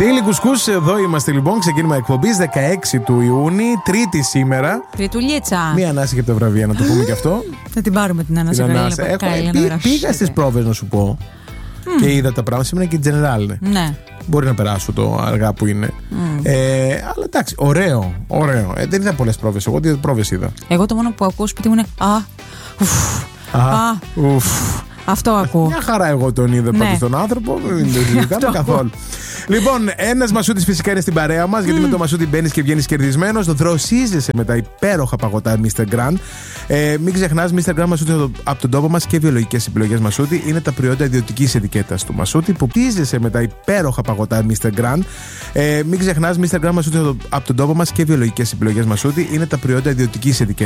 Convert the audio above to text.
Φίλοι κουσκούς, εδώ είμαστε λοιπόν. Ξεκίνημα εκπομπής 16 του Ιούνιου, Τρίτη σήμερα. Τριτουλίτσα. Μία ανάσα από τα βραβεία, να το πούμε και αυτό. Θα την πάρουμε την ανάσα. Πήγα στις πρόβες να σου πω. Και είδα τα πράγματα. Σήμερα και General. Ναι. Μπορεί να περάσω το αργά που είναι. Αλλά εντάξει, ωραίο. Δεν είδα πολλές πρόβες. Εγώ τι πρόβες είδα. Εγώ το μόνο που ακούω σπίτι μου είναι αυτό ακούω. Μια χαρά εγώ τον είδα πάντως τον άνθρωπο. Δεν το συζητάμε καθόλου. Λοιπόν, ένας Μασούτης φυσικά είναι στην παρέα μας, γιατί με το Μασούτη μπαίνεις και βγαίνεις κερδισμένος. Το δροσίζεσαι με τα υπέροχα παγωτά Mr. Grand. Μην ξεχνάς, Mr. Grand Μασούτη από τον τόπο μας και βιολογικές επιλογές Μασούτη είναι τα προϊόντα ιδιωτικής ετικέτας του Μασούτη που πτίζεσαι με τα υπέροχα παγωτά Mr. Grand. Μην ξεχνάς, Mr. Grand Μασούτη από τον τόπο μας και βιολογικές επιλογές Μασούτη είναι τα προϊόντα ιδιωτικής ετικέτας.